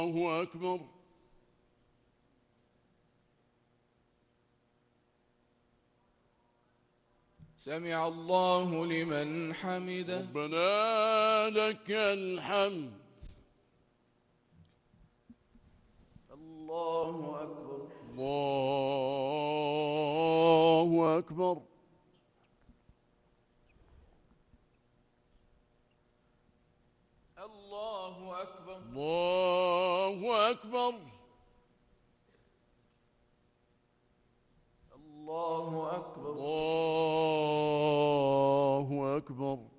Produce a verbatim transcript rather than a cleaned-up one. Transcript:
الله أكبر. سمع الله لمن حمده. ربنا لك الحمد. الله أكبر. الله أكبر. الله أكبر. الله أكبر. الله أكبر. الله أكبر.